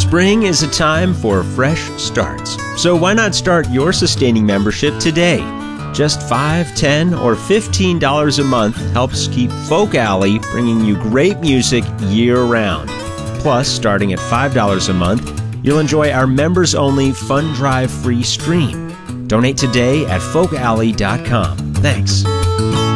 Spring is a time for fresh starts, so why not start your sustaining membership today? Just $5, $10, or $15 a month helps keep Folk Alley bringing you great music year-round. Plus, starting at $5 a month, you'll enjoy our members-only Fun Drive free stream. Donate today at folkalley.com. Thanks.